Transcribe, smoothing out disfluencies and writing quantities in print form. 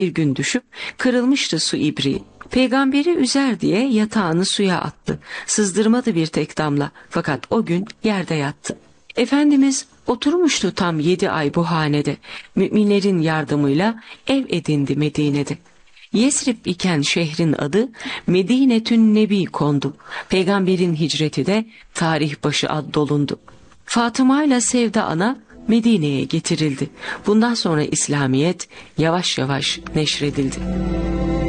Bir gün düşüp kırılmıştı su ibriği. Peygamberi üzer diye yatağını suya attı. Sızdırmadı bir tek damla, fakat o gün yerde yattı. Efendimiz oturmuştu tam 7 ay bu hanede. Müminlerin yardımıyla ev edindi Medine'de. Yesrib iken şehrin adı Medinetün Nebi kondu. Peygamberin hicreti de tarih başı ad dolundu. Fatıma ile Sevda ana Medine'ye getirildi. Bundan sonra İslamiyet yavaş yavaş neşredildi.